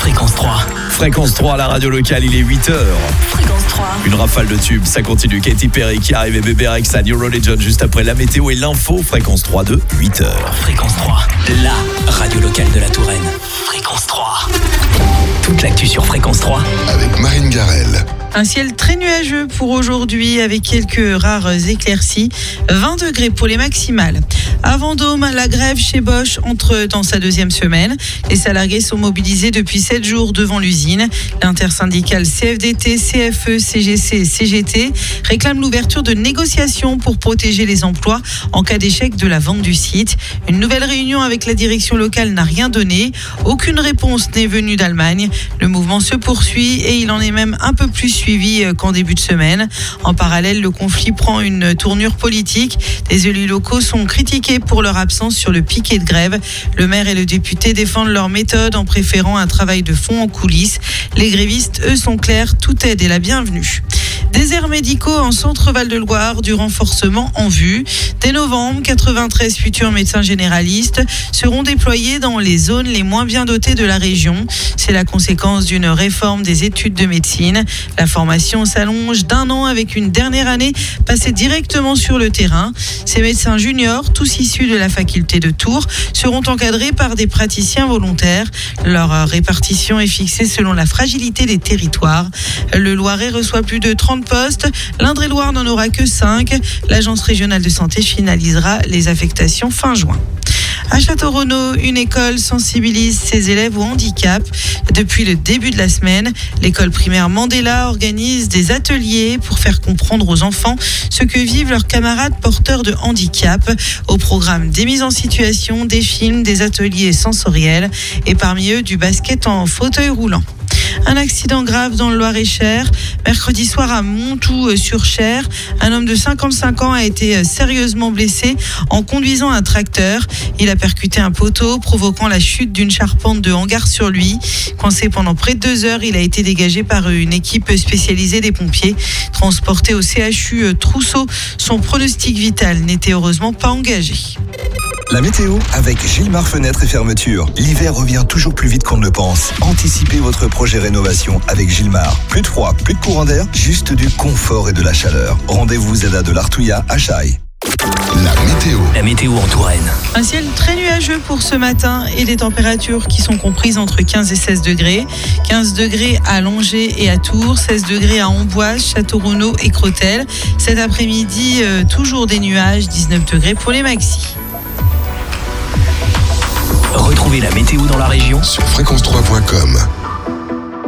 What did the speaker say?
Fréquence 3. Fréquence 3, la radio locale, il est 8h. Fréquence 3. Une rafale de tubes, ça continue. Katy Perry qui arrive et Bébé Rexha, New Religion juste après la météo et l'info. Fréquence 3 de 8h. Fréquence 3, la radio locale de la Touraine. Fréquence 3. Toute l'actu sur Fréquence 3. Avec Marine Garel. Un ciel très nuageux pour aujourd'hui avec quelques rares éclaircies. 20 degrés pour les maximales. À Vendôme, la grève chez Bosch entre dans sa deuxième semaine. Les salariés sont mobilisés depuis 7 jours devant l'usine. L'intersyndicale CFDT, CFE, CGC et CGT réclame l'ouverture de négociations pour protéger les emplois en cas d'échec de la vente du site. Une nouvelle réunion avec la direction locale n'a rien donné. Aucune réponse n'est venue d'Allemagne. Le mouvement se poursuit et il en est même un peu plus suivi qu'en début de semaine. En parallèle, le conflit prend une tournure politique. Les élus locaux sont critiqués pour leur absence sur le piquet de grève. Le maire et le député défendent leur méthode en préférant un travail de fond en coulisses. Les grévistes, eux, sont clairs, toute aide est la bienvenue. Déserts médicaux en centre Val-de-Loire, du renforcement en vue. Dès novembre, 93 futurs médecins généralistes seront déployés dans les zones les moins bien dotées de la région. C'est la conséquence d'une réforme des études de médecine. La formation s'allonge d'1 an avec une dernière année passée directement sur le terrain. Ces médecins juniors, tous issus de la faculté de Tours, seront encadrés par des praticiens volontaires. Leur répartition est fixée selon la fragilité des territoires. Le Loiret reçoit plus de 30 postes. L'Indre-et-Loire n'en aura que 5. L'Agence régionale de santé finalisera les affectations fin juin. À Château-Renaud, une école sensibilise ses élèves au handicap. Depuis le début de la semaine, l'école primaire Mandela organise des ateliers pour faire comprendre aux enfants ce que vivent leurs camarades porteurs de handicap. Au programme des mises en situation, des films, des ateliers sensoriels et parmi eux du basket en fauteuil roulant. Un accident grave dans le Loir-et-Cher. Mercredi soir à Montoux-sur-Cher, un homme de 55 ans a été sérieusement blessé en conduisant un tracteur. Il a percuté un poteau, provoquant la chute d'une charpente de hangar sur lui. Coincé pendant près de 2 heures, il a été dégagé par une équipe spécialisée des pompiers. Transporté au CHU Trousseau, son pronostic vital n'était heureusement pas engagé. La météo avec Gilmar Fenêtres et Fermetures. L'hiver revient toujours plus vite qu'on ne le pense. Anticipez votre projet rénovation avec Gilmar. Plus de froid, plus de courant d'air, juste du confort et de la chaleur. Rendez-vous ZADA de l'Artouillat à Chaille. La météo en Touraine. Un ciel très nuageux pour ce matin et des températures qui sont comprises entre 15 et 16 degrés. 15 degrés à Langeais et à Tours, 16 degrés à Amboise, Château-Renaud et Crotel. Cet après-midi, toujours des nuages, 19 degrés pour les maxis. Retrouvez la météo dans la région Sur fréquence3.fr.